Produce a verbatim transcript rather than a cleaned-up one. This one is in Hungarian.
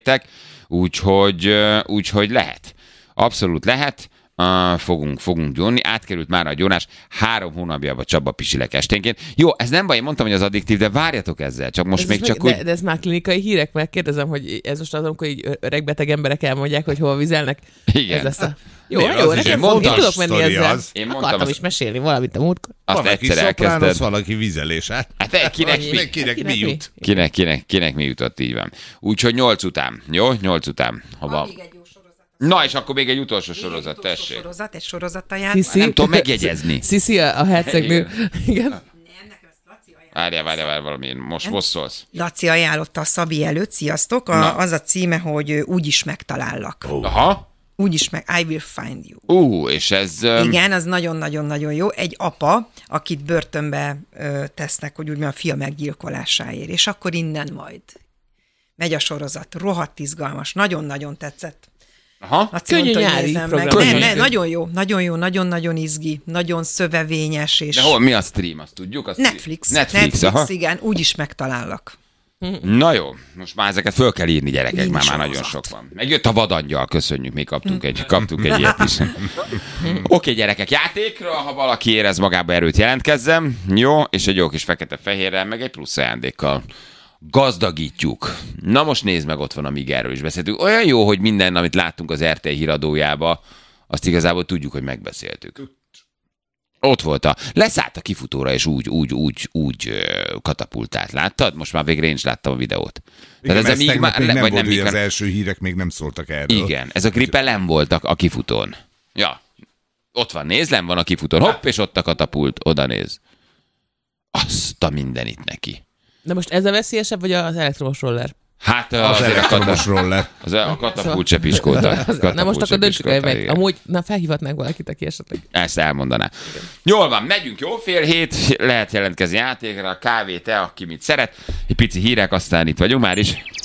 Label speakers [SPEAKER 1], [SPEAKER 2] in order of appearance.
[SPEAKER 1] úgyhogy, úgyhogy lehet. Abszolút lehet. Uh, fogunk, fogunk gyónni. Átkerült már a gyónás három hónapjába Csaba pisilek esténként. Jó, ez nem baj, én mondtam, hogy az addiktív, de várjatok ezzel. Csak most ez még csak
[SPEAKER 2] de,
[SPEAKER 1] úgy...
[SPEAKER 2] De ez már klinikai hírek, mert kérdezem, hogy ez most az, amikor így öregbeteg emberek elmondják, hogy hol vizelnek.
[SPEAKER 1] Igen.
[SPEAKER 2] Ez lesz a... Jó,
[SPEAKER 3] Mi,
[SPEAKER 2] jó, nekem fog, én tudok menni ezzel.
[SPEAKER 3] Az.
[SPEAKER 2] Én akartam az... is mesélni valamit a múltkor.
[SPEAKER 1] Azt
[SPEAKER 3] valaki
[SPEAKER 1] egyszer elkezdted.
[SPEAKER 3] Valaki vizelés. Hát,
[SPEAKER 1] hát kinek, mi,
[SPEAKER 3] kinek, kinek, kinek mi jut?
[SPEAKER 1] Kinek, kinek, kinek mi jutott, így van. Úgyhogy nyolc után, jó? Nyolc után. Hova? Na, és akkor még egy utolsó még sorozat, egy tessék.
[SPEAKER 4] Sorozat, egy sorozattaján.
[SPEAKER 1] Nem tudom megjegyezni.
[SPEAKER 2] Sziszi a hercegnő. Igen.
[SPEAKER 4] Nem, nekem ezt Laci ajánlott.
[SPEAKER 1] Várjál, várjál, várjál valami. Most most szólsz.
[SPEAKER 4] Laci ajánlotta a Szabi előtt, sziasztok. A, az a címe, hogy Úgyis megtalállak.
[SPEAKER 1] Oh. Aha.
[SPEAKER 4] Úgyis meg, I will find you.
[SPEAKER 1] Ú, uh, és ez... Um...
[SPEAKER 4] Igen, az nagyon-nagyon-nagyon jó. Egy apa, akit börtönbe ö, tesznek, hogy úgymond a fia meggyilkolásáért, és akkor innen majd megy a sorozat. Rohadt izgalmas, nagyon-nagyon tetszett.
[SPEAKER 1] Aha.
[SPEAKER 2] Laci könnyű mondta, nyári program.
[SPEAKER 4] Ne, ne, nagyon jó, nagyon jó, nagyon-nagyon izgi, nagyon szövevényes. És...
[SPEAKER 1] De hol, mi a stream, azt tudjuk? Azt
[SPEAKER 4] Netflix.
[SPEAKER 1] Netflix,
[SPEAKER 4] Netflix
[SPEAKER 1] aha.
[SPEAKER 4] igen, úgyis megtalállak.
[SPEAKER 1] Na jó, most már ezeket föl kell írni, gyerekek, már, már nagyon sok van. Megjött a vadangyal, köszönjük, mi kaptunk egy, kaptunk egy ilyet is. Oké, okay, gyerekek, játékra, ha valaki érez magába erőt, jelentkezzem. Jó, és egy jó kis fekete-fehérrel, meg egy plusz ajándékkal gazdagítjuk. Na most nézd meg, ott van, amíg erről is beszéltünk. Olyan jó, hogy minden, amit láttunk az er té el híradójába, azt igazából tudjuk, hogy megbeszéltük. Ott volt a... Leszállt a kifutóra, és úgy, úgy, úgy, úgy katapultált. Láttad? Most már végre én is láttam a videót.
[SPEAKER 3] Igen, ez még, már, még nem vagy volt, nem, hogy az első hírek még nem szóltak erről.
[SPEAKER 1] Igen, ez a gripelem voltak a kifutón. Ja. Ott van, nézd, nem van a kifutón. Hopp, és ott a katapult. Oda néz. Azt a mindenit neki.
[SPEAKER 2] De most ez a veszélyesebb, vagy az elektromos roller?
[SPEAKER 1] Hát
[SPEAKER 3] az, az elektromos roller.
[SPEAKER 1] Az a katapult se piskolta.
[SPEAKER 2] Na most akkor döntsük el meg. Amúgy, na felhívhatnánk valakit, aki esetleg.
[SPEAKER 1] Ezt elmondaná. Jól van, megyünk, jó? Fél hét, lehet jelentkezni játékra, kávé, te, aki mit szeret. Egy pici hírek, aztán itt vagyunk már is.